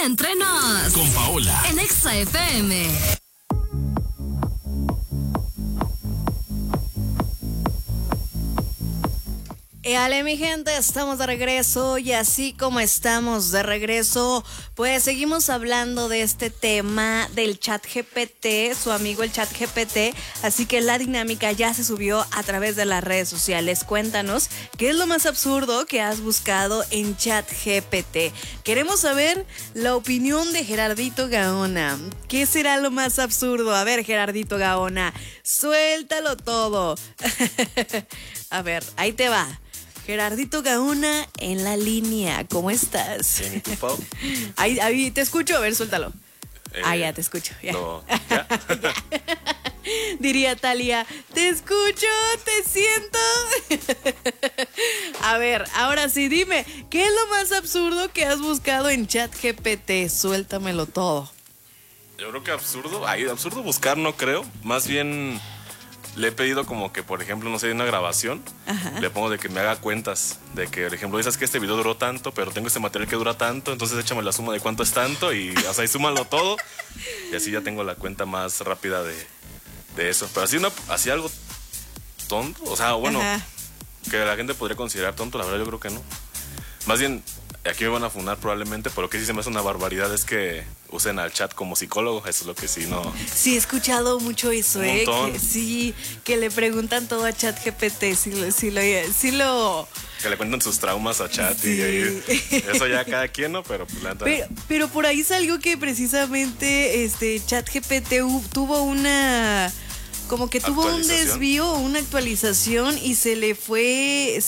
Entre Nos. Con Paola. En Exa FM. Ale, mi gente, estamos de regreso y así como estamos de regreso, pues seguimos hablando de este tema del ChatGPT, su amigo el ChatGPT, así que la dinámica ya se subió a través de las redes sociales. Cuéntanos, ¿qué es lo más absurdo que has buscado en ChatGPT? Queremos saber la opinión de Gerardito Gaona. ¿Qué será lo más absurdo? A ver, Gerardito Gaona, suéltalo todo. A ver, ahí te va. Gerardito Gaona en la línea, ¿cómo estás? Bien, ¿y tú, Pau? Ahí te escucho, a ver, suéltalo. Ya te escucho. Ya. No, ¿ya? Ya. Diría Talia, te escucho, te siento. A ver, ahora sí, dime, ¿qué es lo más absurdo que has buscado en ChatGPT? Suéltamelo todo. Yo creo que absurdo, absurdo buscar no creo, más bien le he pedido como que, por ejemplo, no sé, una grabación, Ajá. le pongo de que me haga cuentas, de que, por ejemplo, dices que este video duró tanto, pero tengo este material que dura tanto, entonces échame la suma de cuánto es tanto y, o sea, y súmalo todo, y así ya tengo la cuenta más rápida de eso. Pero así algo tonto, o sea, bueno, Ajá. que la gente podría considerar tonto, la verdad yo creo que no. Más bien, aquí me van a funar probablemente, pero lo que sí se me hace una barbaridad es que usen al chat como psicólogo, eso es lo que sí no... Sí, he escuchado mucho eso, Un montón. que sí, que le preguntan todo a ChatGPT, sí lo Que le cuentan sus traumas a chat Sí. y eso ya cada quien, ¿no? Pero pues la neta, pero por ahí salió que precisamente ChatGPT tuvo una como que tuvo un Actualización. desvío, una actualización y se le fue